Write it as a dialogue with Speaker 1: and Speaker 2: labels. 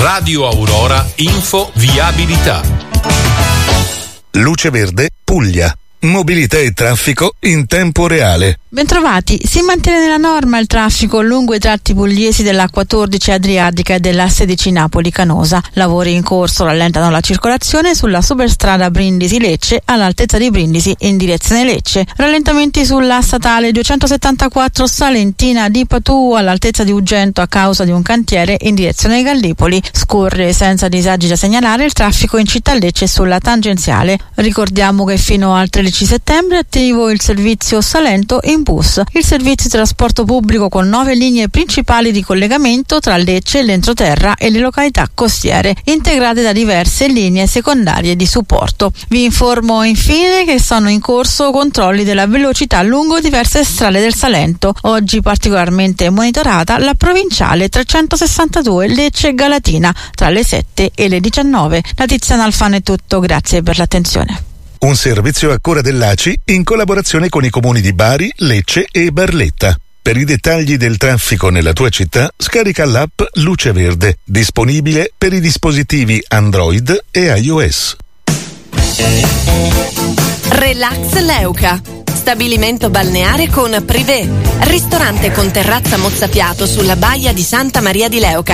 Speaker 1: Radio Aurora Info Viabilità.
Speaker 2: Luce Verde Puglia. Mobilità e traffico in tempo reale.
Speaker 3: Bentrovati, si mantiene nella norma il traffico lungo i tratti pugliesi della 14 Adriatica e della 16 Napoli-Canosa. Lavori in corso rallentano la circolazione sulla superstrada Brindisi-Lecce all'altezza di Brindisi in direzione Lecce. Rallentamenti sulla statale 274 Salentina di Patù all'altezza di Ugento a causa di un cantiere in direzione Gallipoli. Scorre senza disagi da segnalare il traffico in città Lecce sulla tangenziale. Ricordiamo che fino al 13 settembre è attivo il servizio Salento in bus, il servizio di trasporto pubblico con 9 linee principali di collegamento tra Lecce, l'entroterra e le località costiere, integrate da diverse linee secondarie di supporto. Vi informo infine che sono in corso controlli della velocità lungo diverse strade del Salento. Oggi particolarmente monitorata la provinciale 362 Lecce-Galatina tra le 7 e le 19. Da Tiziana Alfano è tutto, grazie per l'attenzione.
Speaker 2: Un servizio a cura dell'ACI in collaborazione con i comuni di Bari, Lecce e Barletta. Per i dettagli del traffico nella tua città, scarica l'app Luce Verde, disponibile per i dispositivi Android e iOS.
Speaker 4: Relax Leuca. Stabilimento balneare con privé. Ristorante con terrazza mozzafiato sulla baia di Santa Maria di Leuca.